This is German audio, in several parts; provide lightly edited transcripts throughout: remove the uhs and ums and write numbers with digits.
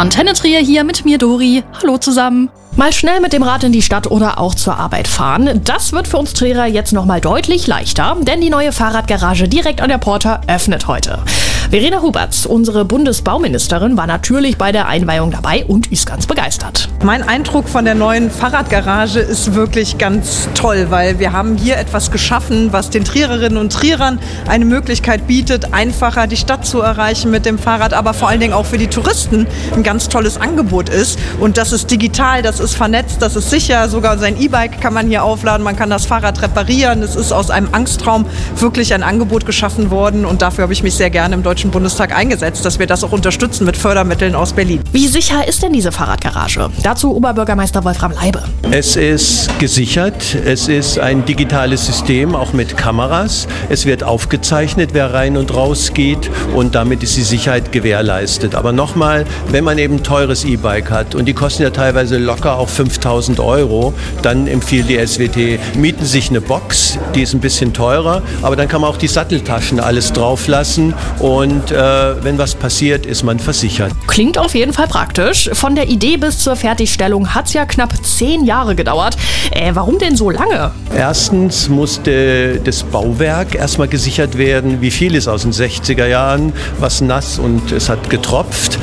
Antenne Trier hier mit mir, Dori. Hallo zusammen. Mal schnell mit dem Rad in die Stadt oder auch zur Arbeit fahren. Das wird für uns Trierer jetzt nochmal deutlich leichter, denn die neue Fahrradgarage direkt an der Porta öffnet heute. Verena Huberts, unsere Bundesbauministerin, war natürlich bei der Einweihung dabei und ist ganz begeistert. Mein Eindruck von der neuen Fahrradgarage ist wirklich ganz toll, weil wir haben hier etwas geschaffen, was den Triererinnen und Trierern eine Möglichkeit bietet, einfacher die Stadt zu erreichen mit dem Fahrrad, aber vor allen Dingen auch für die Touristen ein ganz tolles Angebot ist. Und das ist digital, das ist vernetzt, das ist sicher, sogar sein E-Bike kann man hier aufladen, man kann das Fahrrad reparieren. Es ist aus einem Angstraum wirklich ein Angebot geschaffen worden und dafür habe ich mich sehr gerne im Deutschen Bundestag eingesetzt, dass wir das auch unterstützen mit Fördermitteln aus Berlin. Wie sicher ist denn diese Fahrradgarage? Dazu Oberbürgermeister Wolfram Leibe. Es ist gesichert, es ist ein digitales System, auch mit Kameras. Es wird aufgezeichnet, wer rein und raus geht und damit ist die Sicherheit gewährleistet. Aber nochmal, wenn man eben ein teures E-Bike hat und die kosten ja teilweise locker auch 5.000 €, dann empfiehlt die SWT, mieten sich eine Box, die ist ein bisschen teurer, aber dann kann man auch die Satteltaschen alles drauf lassen und wenn was passiert, ist man versichert. Klingt auf jeden Fall praktisch. Von der Idee bis zur Fertigstellung hat es ja knapp 10 Jahre gedauert. Warum denn so lange? Erstens musste das Bauwerk erstmal gesichert werden. Wie viel ist aus den 60er Jahren, was nass und es hat getropft.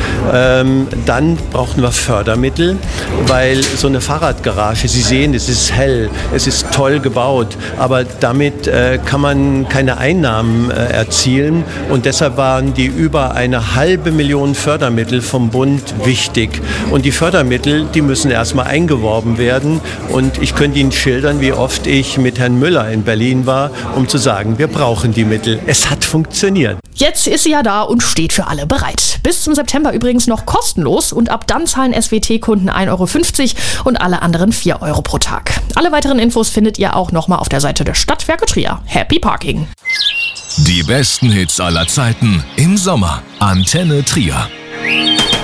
Dann brauchten wir Fördermittel, weil so eine Fahrradgarage, Sie sehen, es ist hell, es ist toll gebaut, aber damit kann man keine Einnahmen erzielen und deshalb waren die über 500.000 Fördermittel vom Bund wichtig. Und die Fördermittel, die müssen erstmal eingeworben werden und ich könnte Ihnen schildern, wie oft ich mit Herrn Müller in Berlin war, um zu sagen, wir brauchen die Mittel. Es hat funktioniert. Jetzt ist sie ja da und steht für alle bereit. Bis zum September übrigens noch kostenlos und ab dann zahlen SWT-Kunden 1,50 € und alle anderen 4 € pro Tag. Alle weiteren Infos findet ihr auch nochmal auf der Seite der Stadtwerke Trier. Happy Parking! Die besten Hits aller Zeiten im Sommer. Antenne Trier.